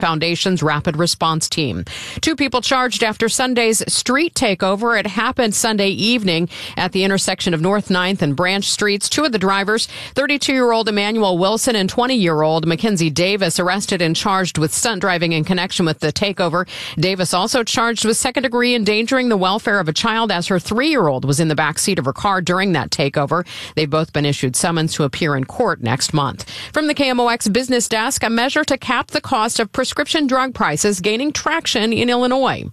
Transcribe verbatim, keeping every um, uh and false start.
Foundation's rapid response team. Two people charged after Sunday's street takeover. It happened Sunday evening at the intersection of North ninth and Branch Streets. Two of the drivers, thirty-two-year-old Emmanuel Wilson and twenty-year-old Mackenzie Davis, arrested and charged with stunt driving in connection with the takeover. Davis also charged with second-degree endangering the welfare of a child as her three-year-old was in the back seat of her car during that takeover. They've both been issued summons to appear in court next month. From the K M O X Business Desk, a measure to cap the cost of prescription drug prices gaining traction in Illinois.